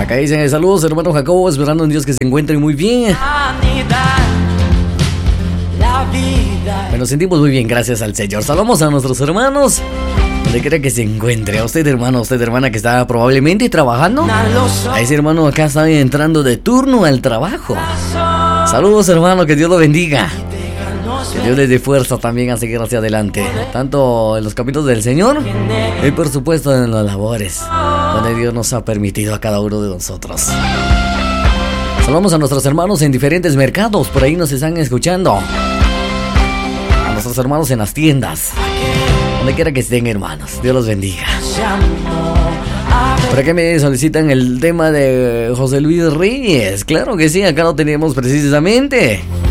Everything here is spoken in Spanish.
Acá dicen saludos, hermano Jacobo, esperando en Dios que se encuentren muy bien. Bueno, nos sentimos muy bien, gracias al Señor. Saludamos a nuestros hermanos, donde quiera que se encuentre. A usted, hermano, a usted, hermana, que está probablemente trabajando. A ese hermano acá está entrando de turno al trabajo. Saludos, hermano, que Dios lo bendiga. Que Dios les dé fuerza también a seguir hacia adelante, tanto en los caminos del Señor y por supuesto en las labores donde Dios nos ha permitido a cada uno de nosotros. Saludamos a nuestros hermanos en diferentes mercados, por ahí nos están escuchando. A nuestros hermanos en las tiendas, donde quiera que estén, hermanos, Dios los bendiga. Por acá me solicitan el tema de José Luis Reyes. Claro que sí, acá lo tenemos precisamente.